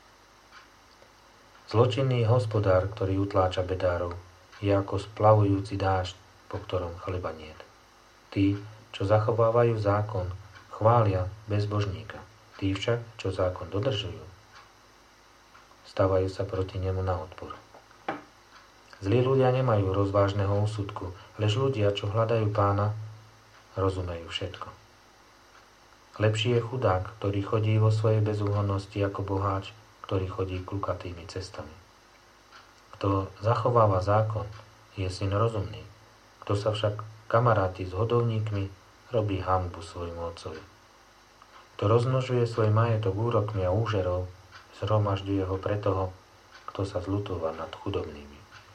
Zločinný hospodár, ktorý utláča bedárov, je ako splavujúci dážď, po ktorom chleba niet. Tí, čo zachovávajú zákon, chvália bezbožníka. Tí však, čo zákon dodržujú, stávajú sa proti nemu na odpor. Zlí ľudia nemajú rozvážneho úsudku, lež ľudia, čo hľadajú pána, rozumejú všetko. Lepší je chudák, ktorý chodí vo svojej bezúhonnosti, ako boháč, ktorý chodí klukatými cestami. Kto zachováva zákon, je syn rozumný. Kto sa však kamaráti s hodovníkmi, robí hanbu svojmu otcovi. Kto rozmnožuje svoj majetok úrokmi a úžerov, zhromažďuje ho pre toho, kto sa zľutóva nad chudobnými.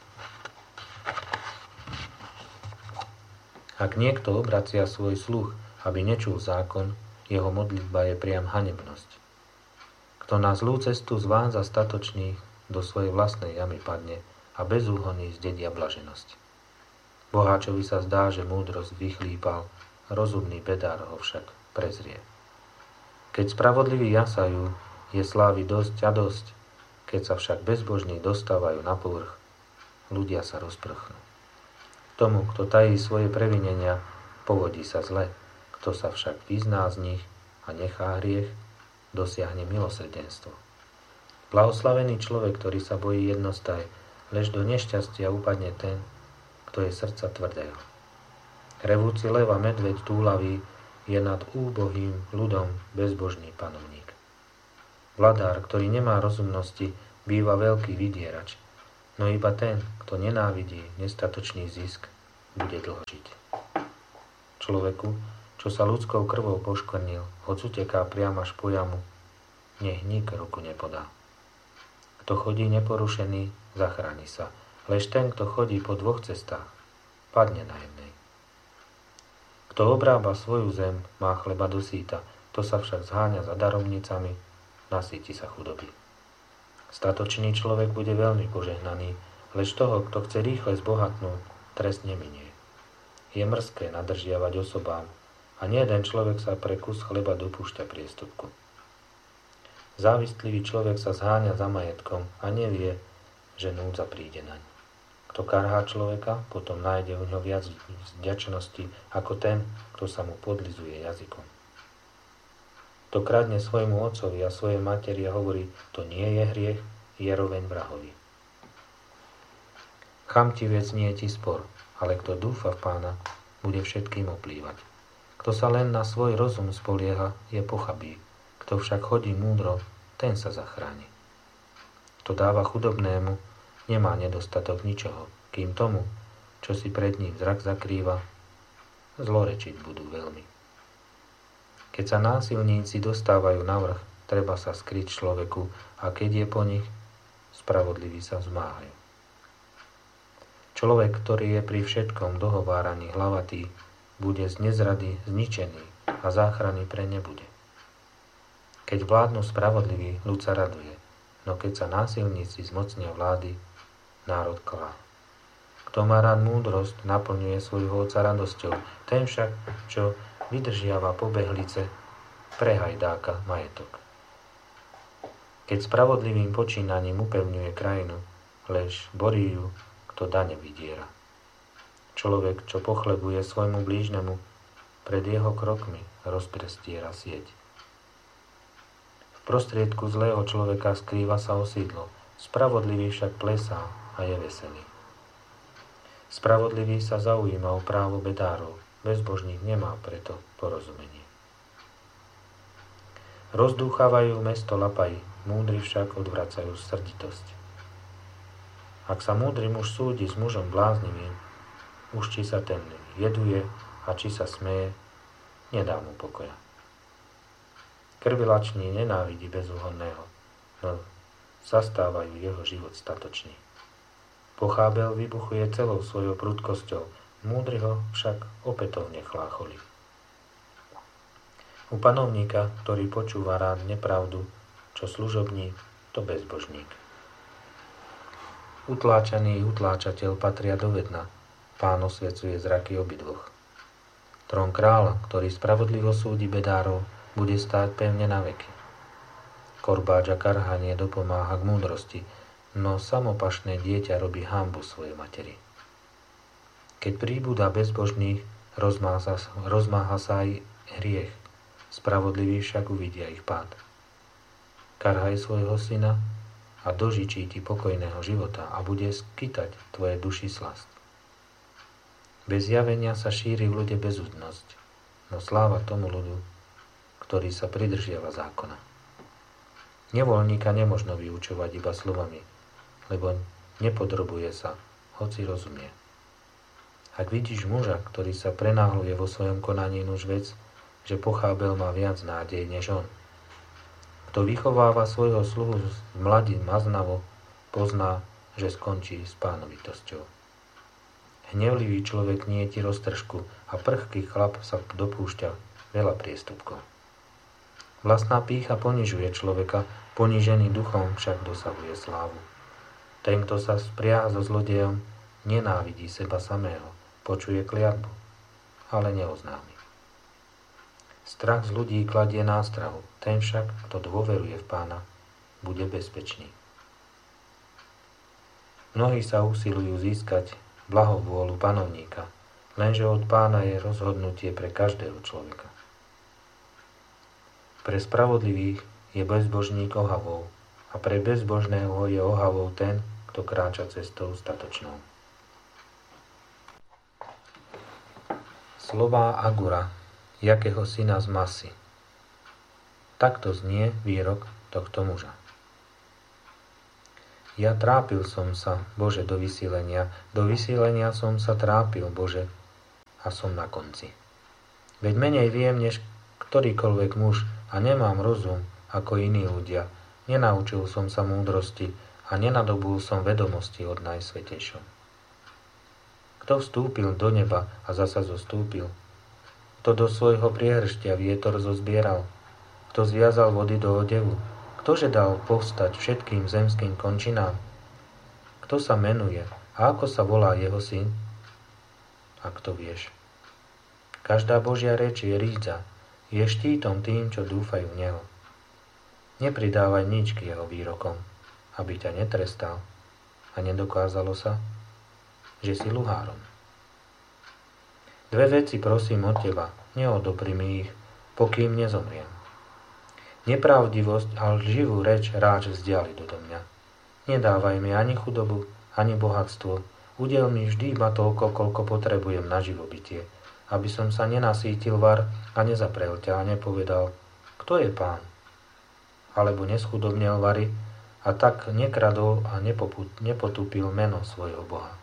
Ak niekto obracia svoj sluch, aby nečul zákon, jeho modlitba je priam hanebnosť. Kto na zlú cestu zvádza statočných, do svojej vlastnej jamy padne a bezúhonný zdedia blaženosť. Boháčovi sa zdá, že múdrosť vychlípal, rozumný bedár ho však prezrie. Keď spravodliví jasajú, je slávy dosť a dosť, keď sa však bezbožní dostávajú na povrch, ľudia sa rozprchnú. Tomu, kto tají svoje previnenia, povodí sa zle, kto sa však vyzná z nich a nechá hriech, dosiahne milosrdenstvo. Blahoslavený človek, ktorý sa bojí jednostaj, lež do nešťastia upadne ten, kto je srdca tvrdého. Revúci lev a medveď túlavý je nad úbohým ľudom bezbožný panovník. Vladár, ktorý nemá rozumnosti, býva veľký vydierač, no iba ten, kto nenávidí nestatočný zisk, bude dlho žiť. Človeku, čo sa ľudskou krvou poškvrnil, hoď uteká priam až po jamu, nech nik ruku nepodá. Kto chodí neporušený, zachráni sa, lež ten, kto chodí po dvoch cestách, padne na jednej. Kto obrába svoju zem, má chleba do síta, to sa však zháňa za daromnicami, nasíti sa chudoby. Statočný človek bude veľmi požehnaný, lež toho, kto chce rýchle zbohatnúť, trest neminie. Je mrzké nadržiavať osobám a nie jeden človek sa pre kus chleba dopúšťa priestupku. Závistlivý človek sa zháňa za majetkom a nevie, že núdza príde naň. Kto karhá človeka, potom nájde u ňo viac vďačnosti ako ten, kto sa mu podlizuje jazykom. Kto kradne svojmu otcovi a svojej materi a hovorí, to nie je hriech, je roveň vrahovi. Chamtivec nie ti spor, ale kto dúfa v Pána, bude všetkým oplývať. Kto sa len na svoj rozum spolieha, je pochabý. Kto však chodí múdro, ten sa zachráni. Kto dáva chudobnému, nemá nedostatok ničoho, kým tomu, čo si pred ním zrak zakrýva, zlorečiť budú veľmi. Keď sa násilníci dostávajú na vrch, treba sa skryť človeku a keď je po nich, spravodliví sa vzmáhajú. Človek, ktorý je pri všetkom dohováraní hlavatý, bude z nezrady zničený a záchrany pre nebude. Keď vládnu spravodlivý, ľud sa raduje, no keď sa násilníci zmocnia vlády, národ klá. Kto má rád múdrosť, naplňuje svojho otca radosťou, ten však, čo vydržiava pobehlice, prehajdáka majetok. Keď spravodlivým počínaním upevňuje krajinu, lež borí ju, kto dane vydiera. Človek, čo pochlebuje svojmu blížnemu, pred jeho krokmi rozprestiera sieť. V prostriedku zlého človeka skrýva sa osídlo, spravodlivý však plesá a je veselý. Spravodlivý sa zaujíma o právo bedárov, bezbožník nemá preto porozumenie. Rozdúchavajú mesto lapaji, múdri však odvracajú srditosť. Ak sa múdry muž súdi s mužom bláznivým, už či sa ten jeduje a či sa smeje, nedá mu pokoja. Krvilačný nenávidí bezúhonného, no zastávajú jeho život statočný. Pochábel vybuchuje celou svojou prudkosťou, múdry ho však opätovne chlácholí. U panovníka, ktorý počúva rád nepravdu, čo služobník, to bezbožník. Utláčaný i utláčateľ patria do vedna, Pán osvecuje zraky obidvoch. Trón kráľa, ktorý spravodlivo súdi bedárov, bude stáť pevne na veky. Korbáč a karhanie dopomáha k múdrosti, no samopašné dieťa robí hanbu svojej materi. Keď príbuda bezbožných, rozmáha sa aj hriech, spravodliví však uvidia ich pád. Karhaj svojho syna a dožičí ti pokojného života a bude skytať tvoje duši slast. Bez javenia sa šíri v ľude bezúdnosť, no sláva tomu ľudu, ktorý sa pridržiava zákona. Nevoľníka nemožno vyučovať iba slovami, lebo nepodrobuje sa, hoci rozumie. Ak vidíš muža, ktorý sa prenáhľuje vo svojom konaní, nuž vec, že pochábel má viac nádej než on. Kto vychováva svojho sluhu z mladí maznavo, pozná, že skončí s pánovitosťou. Hnevlivý človek nieti roztržku a prchký chlap sa dopúšťa veľa priestupkov. Vlastná pýcha ponižuje človeka, ponížený duchom však dosahuje slávu. Ten, kto sa spriaha so zlodejom, nenávidí seba samého, počuje kliatbu, ale neoznámi. Strach z ľudí kladie nástrahu, ten však, kto dôveruje v Pána, bude bezpečný. Mnohí sa usilujú získať blahovôľu panovníka, lenže od Pána je rozhodnutie pre každého človeka. Pre spravodlivých je bezbožník ohavou a pre bezbožného je ohavou ten, kto kráča cestou statočnou. Slová Agura, jakého syna z masy. Takto znie výrok, tohto muža. Ja trápil som sa, Bože, do vysílenia som sa trápil, Bože, a som na konci. Veď menej viem, než ktorýkoľvek muž a nemám rozum ako iní ľudia. Nenaučil som sa múdrosti a nenadobul som vedomosti od Najsvätejšieho. Kto vstúpil do neba a zasa zostúpil? Kto do svojho priehrštia vietor zozbieral? Kto zviazal vody do odevu? Ktože dal povstať všetkým zemským končinám? Kto sa menuje a ako sa volá jeho syn? Ak to vieš. Každá Božia reč je rídza, je štítom tým, čo dúfajú v Neho. Nepridávaj nič k jeho výrokom, aby ťa netrestal a nedokázalo sa, že si luhárom. Dve veci prosím od teba, neodopri mi ich, pokým nezomriem. Nepravdivosť a lživú reč ráč vzdiali do mňa. Nedávaj mi ani chudobu, ani bohatstvo. Udel mi vždy iba toľko, koľko potrebujem na živobytie, aby som sa nenasítil var a nezaprel ťa a nepovedal, kto je Pán? Alebo neschudobnel vary a tak nekradol a nepotúpil meno svojho Boha.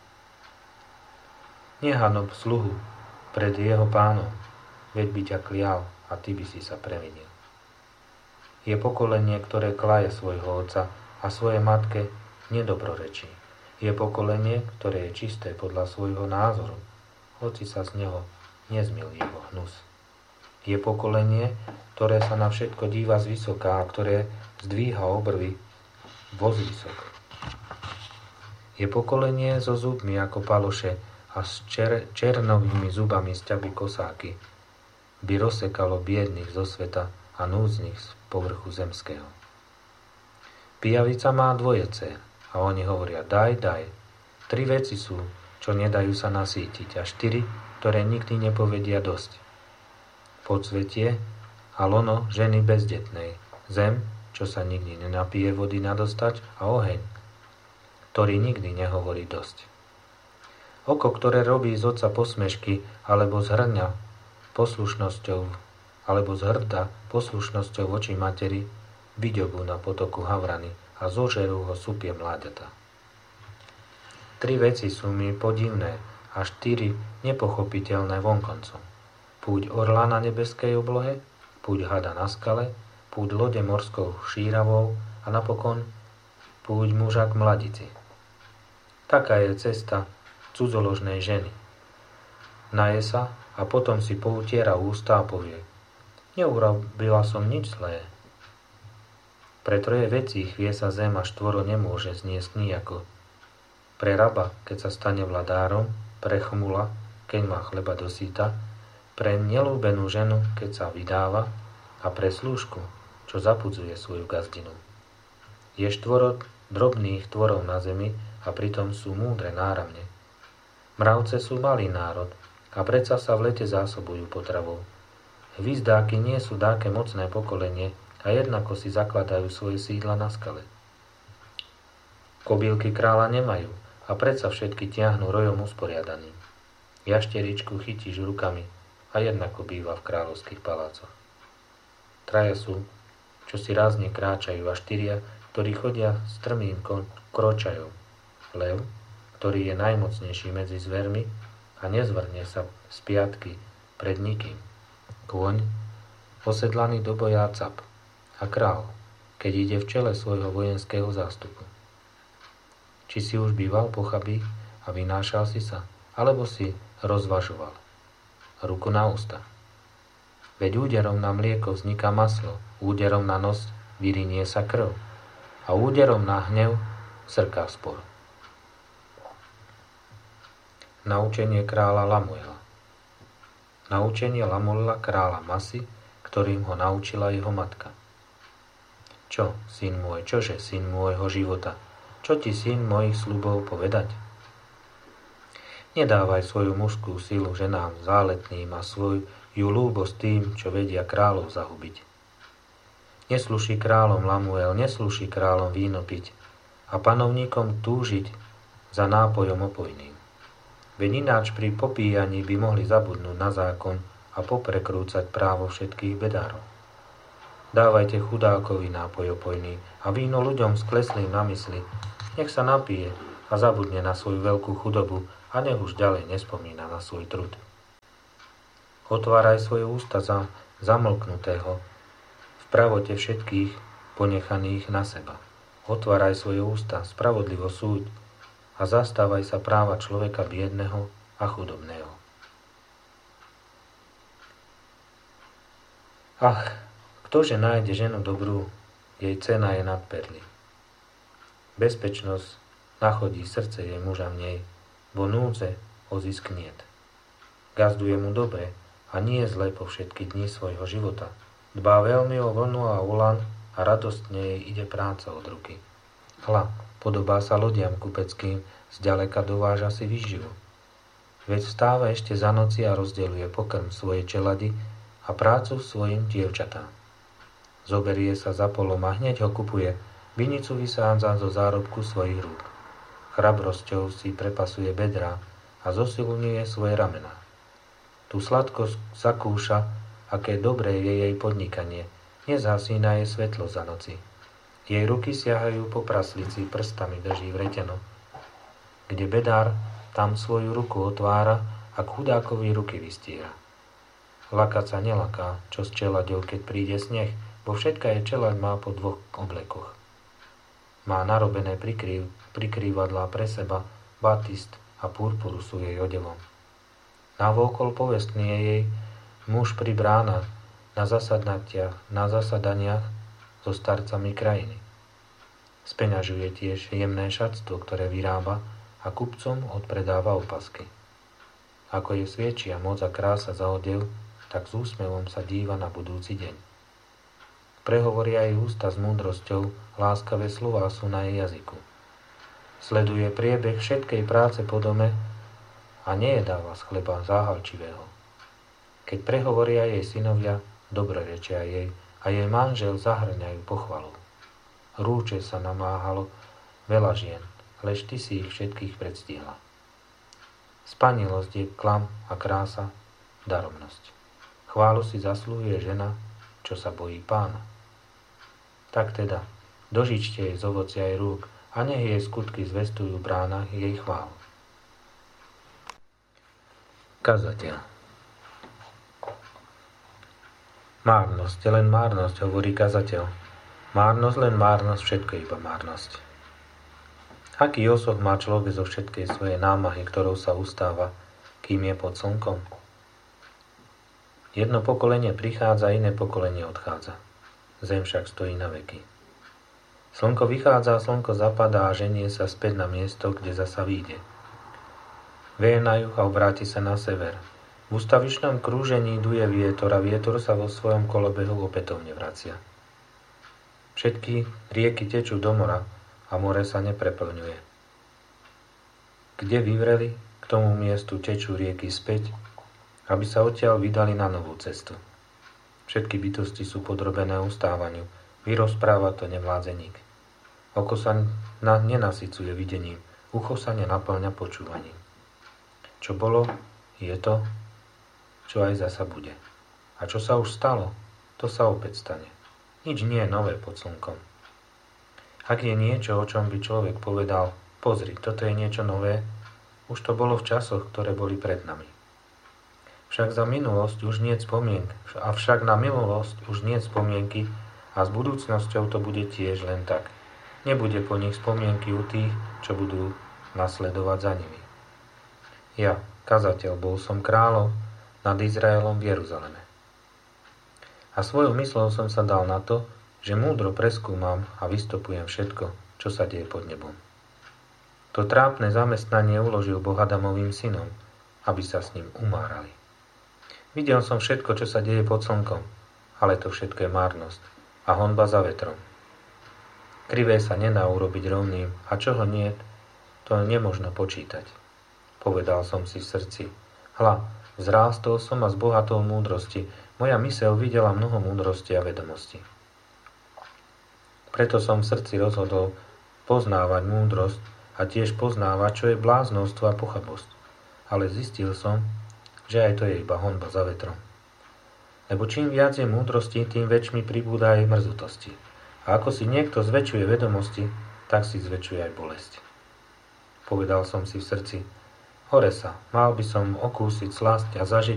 Nehanob sluhu pred jeho pánom, veď by ťa klial a ty by si sa previnil. Je pokolenie, ktoré klaje svojho otca a svoje matke nedobrorečí. Je pokolenie, ktoré je čisté podľa svojho názoru, hoci sa z neho nezmyl jeho hnus. Je pokolenie, ktoré sa na všetko díva zvysoká a ktoré zdvíha obrvy vozvysok. Je pokolenie so zubmi ako paloše a s černovými zubami sťaby kosáky, by rozsekalo biedných zo sveta a núdznych z povrchu zemského. Pijavica má dvoje dcér a oni hovoria daj. 3 veci sú, čo nedajú sa nasýtiť a 4, ktoré nikdy nepovedia dosť. Podsvetie a lono ženy bezdetnej, zem, čo sa nikdy nenapije vody nadostať a oheň, ktorý nikdy nehovorí dosť. Oko, ktoré robí z otca posmešky alebo zhrňa poslušnosťou alebo zhrda poslušnosťou voči materi, vyďobú na potoku havrany a zožerú ho supie mláďata. 3 veci sú mi podivné a 4 nepochopiteľné vonkoncom. Púď orla na nebeskej oblohe, púď hada na skale, púď lode morskou šíravou a napokon púď muža k mladici. Taká je cesta cudzoložnej ženy. Naje sa a potom si poutiera ústa a povie: Neurobila som nič zlé. Pre 3 veci chvie sa zem a štvoro nemôže zniesť nijako. Pre raba, keď sa stane vladárom, pre chmula, keď má chleba dosýta, pre nelúbenú ženu, keď sa vydáva a pre slúžku, čo zapudzuje svoju gazdinu. Je 4 drobných tvorov na zemi a pritom sú múdre náramne. Mravce sú malý národ a predsa sa v lete zásobujú potravou. Hvizdáky nie sú dáke mocné pokolenie a jednako si zakladajú svoje sídla na skale. Kobýlky kráľa nemajú a predsa všetky tiahnu rojom usporiadaným. Jašteričku chytíš rukami a jednako býva v kráľovských palácoch. 3 sú, čo si rázne kráčajú a 4, ktorí chodia strmým kročajom. Lev, ktorý je najmocnejší medzi zvermi a nezvrne sa z piatky pred nikým. Kôň, osedlaný do boja cap a král, keď ide v čele svojho vojenského zástupu. Či si už býval pochabý a vynášal si sa, alebo si rozvažoval. Ruku na ústa. Veď úderom na mlieko vzniká maslo, úderom na nos vyrinie sa krv a úderom na hnev srká spor. Naučenie kráľa Lamuela. Naučenie Lamuela kráľa Masy, ktorým ho naučila jeho matka. Čo, syn môj, čože, syn môjho života? Čo ti, syn mojich sľubov, povedať? Nedávaj svoju mužskú silu ženám záletným a svoju lúbosť tým, čo vedia kráľov zahubiť. Neslúši kráľom Lamuel, neslúši kráľom víno piť a panovníkom túžiť za nápojom opojným. Veď ináč pri popíjaní by mohli zabudnúť na zákon a poprekrúcať právo všetkých bedárov. Dávajte chudákovi nápoj opojný a víno ľuďom skleslým na mysli. Nech sa napije a zabudne na svoju veľkú chudobu a nech už ďalej nespomína na svoj trud. Otváraj svoje ústa za zamlknutého, v pravote všetkých ponechaných na seba. Otváraj svoje ústa, spravodlivo súď a zastávaj sa práva človeka biedného a chudobného. Ach, ktože nájde ženu dobrú, jej cena je nad perly. Bezpečnosť nachodí srdce jej muža v nej, bo núdze o zisk niet. Gazduje mu dobre a nie zle po všetky dni svojho života. Dbá veľmi o vlnu a ulan a radostne jej ide práca od ruky. Hla, podobá sa lodiam kupeckým, zďaleka dováža si výživu. Veď vstáva ešte za noci a rozdeľuje pokrm svojej čelady a prácu svojim dievčatám. Zoberie sa za polom a hneď ho kupuje, vinicu vysádza zo zárobku svojich rúk. Chrabrosťou si prepasuje bedrá a zosilňuje svoje ramená. Tu sladko zakúša, aké dobré je jej podnikanie, nezhasína jej svetlo za noci. Jej ruky siahajú po praslici, prstami drží vreteno. Kde bedár, tam svoju ruku otvára a k chudákovi ruky vystiera. Lakať sa nelaká, čo s čeladou, keď príde sneh, bo všetka jej čeľaď má po 2 oblekoch. Má narobené prikrývadlá pre seba, batist a purpuru sú jej odevom. Navôkol povestný je jej muž pri bránach, na zasadaniach so starcami krajiny. Speňažuje tiež jemné šatstvo, ktoré vyrába a kupcom odpredáva opasky. Ako je sviečia moc a krása za odev, tak s úsmevom sa díva na budúci deň. Prehovoria jej ústa s múdrosťou, láskavé slová sú na jej jazyku. Sleduje priebeh všetkej práce po dome a nejedáva z chleba záhalčivého. Keď prehovoria jej synovia, dobrorečia jej a jej manžel zahrňajú pochvalu. Rúče sa namáhalo veľa žien, lež ty si ich všetkých predstihla. Spanilosť je klam a krása, daromnosť. Chválu si zaslúhuje žena, čo sa bojí Pána. Tak teda, dožičte jej z ovocia jej rúk a nech jej skutky zvestujú v bránach jej chválu. Kazateľ. Márnosť je len márnosť, hovorí kazateľ. Márnosť, len márnosť, všetko iba márnosť. Aký osoch má človek zo všetkej svojej námahy, ktorou sa ustáva, kým je pod slnkom? Jedno pokolenie prichádza, iné pokolenie odchádza. Zem však stojí na veky. Slnko vychádza, slnko zapadá a ženie sa späť na miesto, kde zasa vyjde. Veje na juh a obráti sa na sever. V ustavičnom krúžení duje vietor a vietor sa vo svojom kolobehu opätovne vracia. Všetky rieky tečú do mora a more sa nepreplňuje. Kde vyvreli, k tomu miestu tečú rieky späť, aby sa odtiaľ vydali na novú cestu. Všetky bytosti sú podrobené ustávaniu, vyrozprávať to nevládze nik. Oko sa nenasycuje videním, ucho sa nenaplňa počúvaním. Čo bolo, je to, čo aj zasa bude. A čo sa už stalo, to sa opäť stane. Nič nie je nové pod slnkom. Ak je niečo, o čom by človek povedal, pozri, toto je niečo nové, už to bolo v časoch, ktoré boli pred nami. Však za minulosť už nie je spomienky, avšak na minulosť už nie je spomienky a s budúcnosťou to bude tiež len tak. Nebude po nich spomienky u tých, čo budú nasledovať za nimi. Ja, kazateľ, bol som kráľom nad Izraelom v Jeruzaleme. A svojou myslou som sa dal na to, že múdro preskúmam a vystopujem všetko, čo sa deje pod nebom. To trápne zamestnanie uložil Boh Adamovým synom, aby sa s ním umárali. Videl som všetko, čo sa deje pod slnkom, ale to všetko je márnosť a honba za vetrom. Krivé sa nedá urobiť rovným a čoho niet, to nemožno počítať. Povedal som si v srdci, hľa, vzrástol som a zbohatol múdrosti, moja myseľ videla mnoho múdrosti a vedomosti. Preto som v srdci rozhodol poznávať múdrosť a tiež poznávať, čo je bláznostvo a pochabosť. Ale zistil som, že aj to je iba honba za vetrom. lebo čím viac je múdrosti, tým väčšmi pribúda aj mrzutosti. A ako si niekto zväčšuje vedomosti, tak si zväčšuje aj bolesť. Povedal som si v srdci, hore sa, mal by som okúsiť slasť a zažiť